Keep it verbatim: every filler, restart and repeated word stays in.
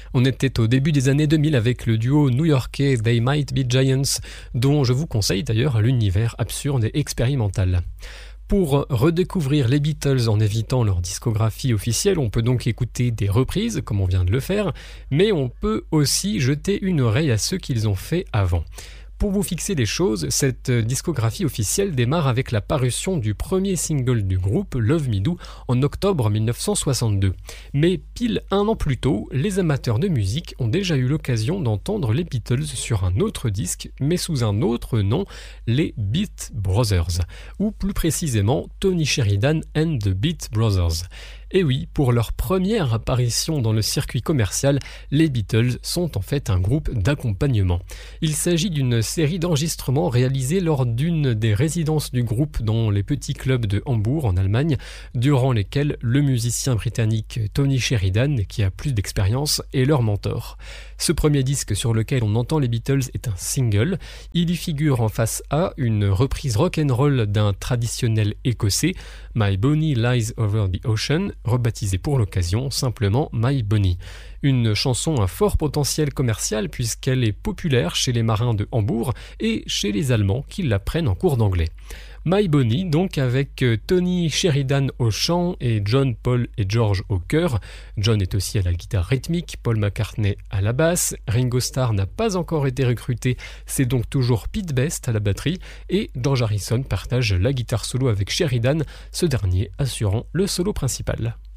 On était au début des années deux mille avec le duo new-yorkais They Might Be Giants, dont je vous conseille d'ailleurs l'univers absurde et expérimental. Pour redécouvrir les Beatles en évitant leur discographie officielle, on peut donc écouter des reprises, comme on vient de le faire, mais on peut aussi jeter une oreille à ce qu'ils ont fait avant. Pour vous fixer les choses, cette discographie officielle démarre avec la parution du premier single du groupe, Love Me Do, en octobre mille neuf cent soixante-deux. Mais pile un an plus tôt, les amateurs de musique ont déjà eu l'occasion d'entendre les Beatles sur un autre disque, mais sous un autre nom, les Beat Brothers, ou plus précisément Tony Sheridan and the Beat Brothers. Et oui, pour leur première apparition dans le circuit commercial, les Beatles sont en fait un groupe d'accompagnement. Il s'agit d'une série d'enregistrements réalisés lors d'une des résidences du groupe dans les petits clubs de Hambourg en Allemagne, durant lesquels le musicien britannique Tony Sheridan, qui a plus d'expérience, est leur mentor. Ce premier disque sur lequel on entend les Beatles est un single. Il y figure en face A une reprise rock'n'roll d'un traditionnel écossais, My Bonnie Lies Over the Ocean, rebaptisé pour l'occasion simplement My Bonnie. Une chanson à fort potentiel commercial puisqu'elle est populaire chez les marins de Hambourg et chez les Allemands qui l'apprennent en cours d'anglais. My Bonnie, donc avec Tony Sheridan au chant et John, Paul et George au chœur. John est aussi à la guitare rythmique, Paul McCartney à la basse, Ringo Starr n'a pas encore été recruté, c'est donc toujours Pete Best à la batterie, et George Harrison partage la guitare solo avec Sheridan, ce dernier assurant le solo principal.